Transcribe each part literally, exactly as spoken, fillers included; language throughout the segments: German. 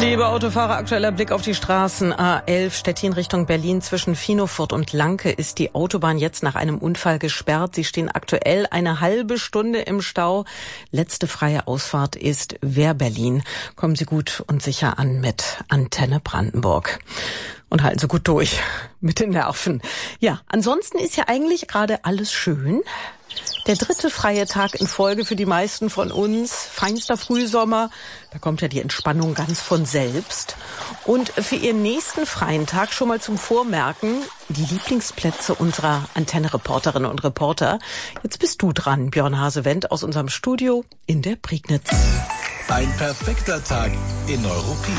Liebe Autofahrer, aktueller Blick auf die Straßen. A elf Stettin Richtung Berlin zwischen Finofurt und Lanke ist die Autobahn jetzt nach einem Unfall gesperrt. Sie stehen aktuell eine halbe Stunde im Stau. Letzte freie Ausfahrt ist Wehr-Berlin. Kommen Sie gut und sicher an mit Antenne Brandenburg. Und halten Sie gut durch mit den Nerven. Ja, ansonsten ist ja eigentlich gerade alles schön. Der dritte freie Tag in Folge für die meisten von uns. Feinster Frühsommer. Da kommt ja die Entspannung ganz von selbst. Und für Ihren nächsten freien Tag schon mal zum Vormerken die Lieblingsplätze unserer Antenne-Reporterinnen und Reporter. Jetzt bist du dran, Björn Hase-Wendt aus unserem Studio in der Prignitz. Ein perfekter Tag in Neuruppin.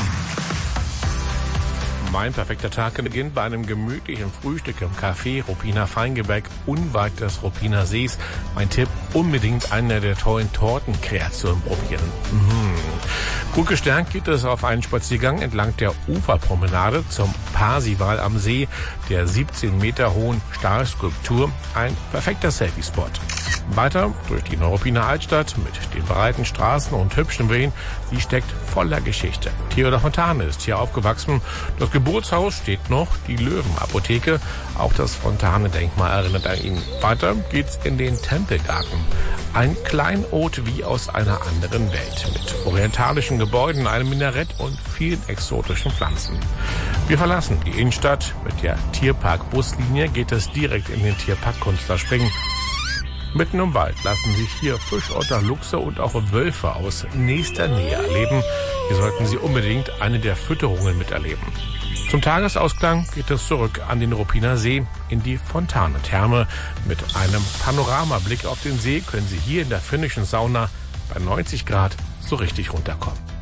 Mein perfekter Tag beginnt bei einem gemütlichen Frühstück im Café Ruppiner Feingebäck unweit des Ruppiner Sees. Mein Tipp, unbedingt eine der tollen Tortenkreationen probieren. Mmh. Gut gestärkt geht es auf einen Spaziergang entlang der Uferpromenade zum Parsival am See, der siebzehn Meter hohen Stahlskulptur. Ein perfekter Selfie-Spot. Weiter durch die Neuruppiner Altstadt mit den breiten Straßen und hübschen Villen. Sie steckt voller Geschichte. Theodor Fontane ist hier aufgewachsen. Das Geburtshaus steht noch, die Löwenapotheke. Auch das Fontane-Denkmal erinnert an ihn. Weiter geht's in den Tempelgarten. Ein Kleinod wie aus einer anderen Welt. Mit orientalischen Gebäuden, einem Minarett und vielen exotischen Pflanzen. Wir verlassen die Innenstadt. Mit der Tierpark-Buslinie geht es direkt in den Tierpark Kunsterspringen. Mitten im Wald lassen sich hier Fischotter, Luchse und auch Wölfe aus nächster Nähe erleben. Hier sollten Sie unbedingt eine der Fütterungen miterleben. Zum Tagesausklang geht es zurück an den Ruppiner See in die Fontane-Therme. Mit einem Panoramablick auf den See können Sie hier in der finnischen Sauna bei neunzig Grad so richtig runterkommen.